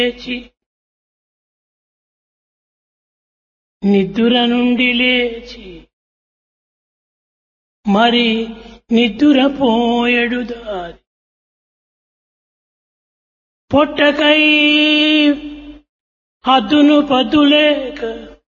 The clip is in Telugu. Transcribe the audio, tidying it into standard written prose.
లేచి నిద్ర నుండి లేచి మరి నిద్రపోయెడు దారి పొట్టకై హద్దును పద్దులేక